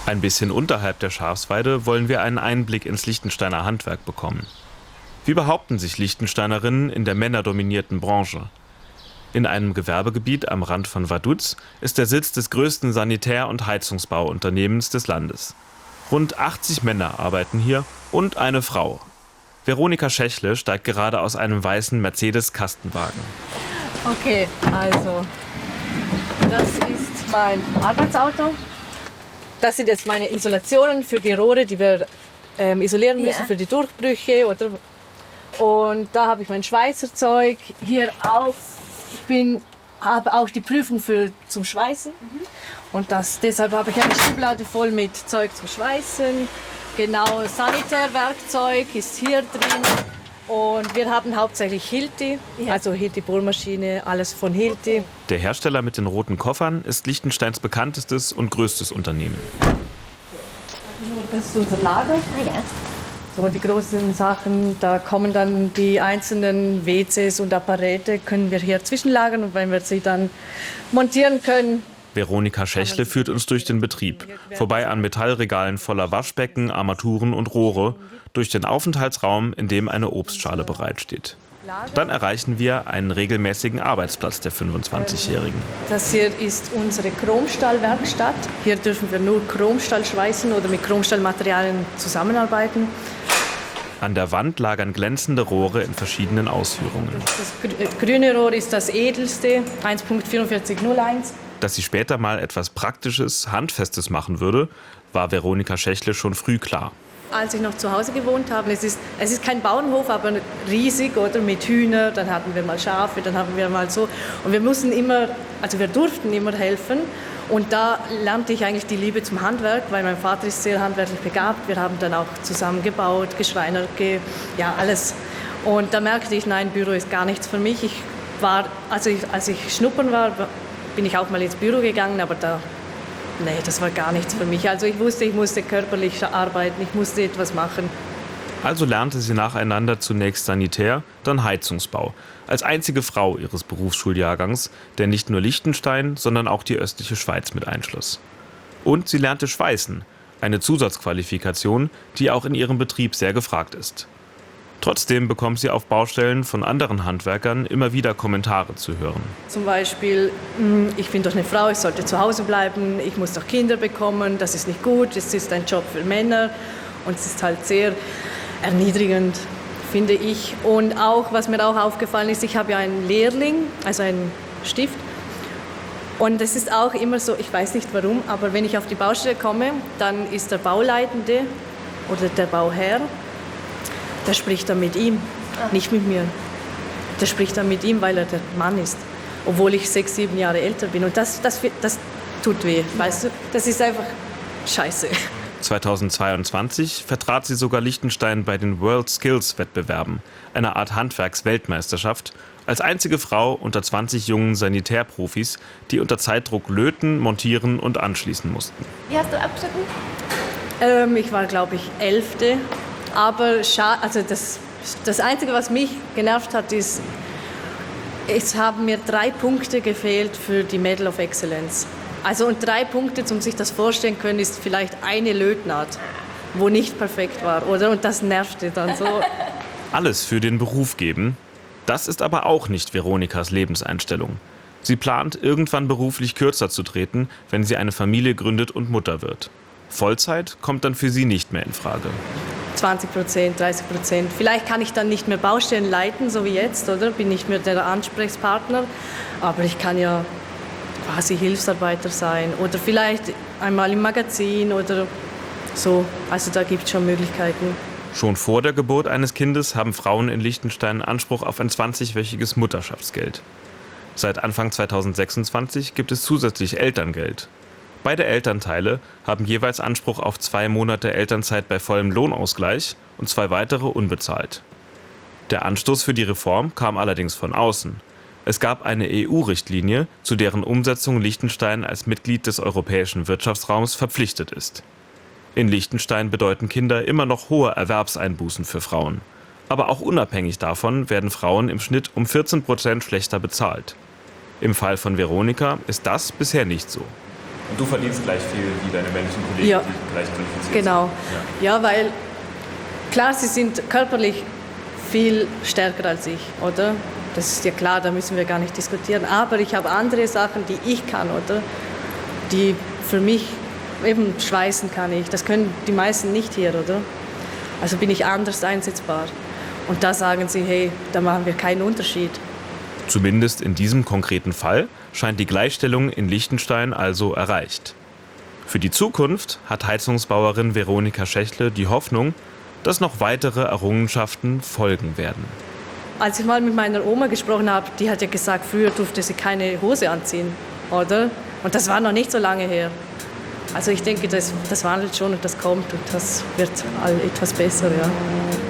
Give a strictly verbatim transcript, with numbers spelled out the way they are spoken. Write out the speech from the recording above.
Ein bisschen unterhalb der Schafsweide wollen wir einen Einblick ins Liechtensteiner Handwerk bekommen. Wie behaupten sich Liechtensteinerinnen in der männerdominierten Branche? In einem Gewerbegebiet am Rand von Vaduz ist der Sitz des größten Sanitär- und Heizungsbauunternehmens des Landes. Rund achtzig Männer arbeiten hier und eine Frau. Veronika Schächle steigt gerade aus einem weißen Mercedes-Kastenwagen. Okay, also das ist mein Arbeitsauto. Das sind jetzt meine Isolationen für die Rohre, die wir ähm, isolieren müssen, ja, für die Durchbrüche. Oder und da habe ich mein Schweißerzeug. Hier auch. Ich bin, habe auch die Prüfung für, zum Schweißen. Mhm. Und das, deshalb habe ich eine Schublade voll mit Zeug zum Schweißen. Genau, Sanitärwerkzeug ist hier drin. Und wir haben hauptsächlich Hilti, ja, also Hilti-Bohrmaschine, alles von Hilti. Der Hersteller mit den roten Koffern ist Liechtensteins bekanntestes und größtes Unternehmen. Das ist unser Lager. Ja. So, die großen Sachen, da kommen dann die einzelnen W Cs und Apparate, können wir hier zwischenlagern, und wenn wir sie dann montieren können. Veronika Schächle führt uns durch den Betrieb, vorbei an Metallregalen voller Waschbecken, Armaturen und Rohre, durch den Aufenthaltsraum, in dem eine Obstschale bereitsteht. Dann erreichen wir einen regelmäßigen Arbeitsplatz der fünfundzwanzigjährigen. Das hier ist unsere Chromstahlwerkstatt. Hier dürfen wir nur Chromstahl schweißen oder mit Chromstahlmaterialien zusammenarbeiten. An der Wand lagern glänzende Rohre in verschiedenen Ausführungen. Das grüne Rohr ist das edelste, eins Punkt vierundvierzig null eins. Dass sie später mal etwas Praktisches, Handfestes machen würde, war Veronika Schächle schon früh klar. Als ich noch zu Hause gewohnt habe, es ist, es ist kein Bauernhof, aber riesig, oder, mit Hühnern, dann hatten wir mal Schafe, dann haben wir mal so. Und wir mussten immer, also wir durften immer helfen. Und da lernte ich eigentlich die Liebe zum Handwerk, weil mein Vater ist sehr handwerklich begabt. Wir haben dann auch zusammen gebaut, geschreinert, ge, ja, alles. Und da merkte ich, nein, Büro ist gar nichts für mich. Ich war, also ich, als ich schnuppern war, bin ich auch mal ins Büro gegangen, aber da, nee, das war gar nichts für mich. Also ich wusste, ich musste körperlich arbeiten, ich musste etwas machen. Also lernte sie nacheinander zunächst Sanitär, dann Heizungsbau. Als einzige Frau ihres Berufsschuljahrgangs, der nicht nur Liechtenstein, sondern auch die östliche Schweiz mit einschloss. Und sie lernte Schweißen, eine Zusatzqualifikation, die auch in ihrem Betrieb sehr gefragt ist. Trotzdem bekommt sie auf Baustellen von anderen Handwerkern immer wieder Kommentare zu hören. Zum Beispiel, ich bin doch eine Frau, ich sollte zu Hause bleiben, ich muss doch Kinder bekommen, das ist nicht gut, es ist ein Job für Männer. Und es ist halt sehr erniedrigend, finde ich. Und auch, was mir auch aufgefallen ist, ich habe ja einen Lehrling, also einen Stift. Und es ist auch immer so, ich weiß nicht warum, aber wenn ich auf die Baustelle komme, dann ist der Bauleitende oder der Bauherr, der spricht dann mit ihm, nicht mit mir. Der spricht dann mit ihm, weil er der Mann ist, obwohl ich sechs, sieben Jahre älter bin. Und das, das, das tut weh, weißt du? Das ist einfach scheiße. zweitausendzweiundzwanzig vertrat sie sogar Liechtenstein bei den World Skills Wettbewerben, einer Art Handwerksweltmeisterschaft, als einzige Frau unter zwanzig jungen Sanitärprofis, die unter Zeitdruck löten, montieren und anschließen mussten. Wie hast du abgeschnitten? Ähm, ich war, glaube ich, Elfte. Aber scha- also das, das Einzige, was mich genervt hat, ist, es haben mir drei Punkte gefehlt für die Medal of Excellence. Also und drei Punkte, um sich das vorstellen können, ist vielleicht eine Lötnaht, wo nicht perfekt war, oder? Und das nervte dann so. Alles für den Beruf geben, das ist aber auch nicht Veronikas Lebenseinstellung. Sie plant, irgendwann beruflich kürzer zu treten, wenn sie eine Familie gründet und Mutter wird. Vollzeit kommt dann für sie nicht mehr in Frage. zwanzig Prozent, dreißig Prozent. Vielleicht kann ich dann nicht mehr Baustellen leiten, so wie jetzt, oder? Bin nicht mehr der Ansprechpartner. Aber ich kann ja quasi Hilfsarbeiter sein oder vielleicht einmal im Magazin oder so. Also da gibt es schon Möglichkeiten. Schon vor der Geburt eines Kindes haben Frauen in Liechtenstein Anspruch auf ein zwanzigwöchiges Mutterschaftsgeld. Seit Anfang zweitausendsechsundzwanzig gibt es zusätzlich Elterngeld. Beide Elternteile haben jeweils Anspruch auf zwei Monate Elternzeit bei vollem Lohnausgleich und zwei weitere unbezahlt. Der Anstoß für die Reform kam allerdings von außen. Es gab eine E U-Richtlinie, zu deren Umsetzung Liechtenstein als Mitglied des europäischen Wirtschaftsraums verpflichtet ist. In Liechtenstein bedeuten Kinder immer noch hohe Erwerbseinbußen für Frauen. Aber auch unabhängig davon werden Frauen im Schnitt um vierzehn Prozent schlechter bezahlt. Im Fall von Veronika ist das bisher nicht so. Und du verdienst gleich viel wie deine männlichen Kollegen, Ja. die gleich qualifiziert Genau. sind. Ja, weil klar, sie sind körperlich viel stärker als ich, oder? Das ist ja klar, da müssen wir gar nicht diskutieren. Aber ich habe andere Sachen, die ich kann, oder? Die für mich, eben schweißen kann ich. Das können die meisten nicht hier, oder? Also bin ich anders einsetzbar. Und da sagen sie, hey, da machen wir keinen Unterschied. Zumindest in diesem konkreten Fall scheint die Gleichstellung in Liechtenstein also erreicht. Für die Zukunft hat Heizungsbauerin Veronika Schächle die Hoffnung, dass noch weitere Errungenschaften folgen werden. Als ich mal mit meiner Oma gesprochen habe, die hat ja gesagt, früher durfte sie keine Hose anziehen, oder? Und das war noch nicht so lange her. Also ich denke, das, das wandelt schon und das kommt und das wird all etwas besser, ja.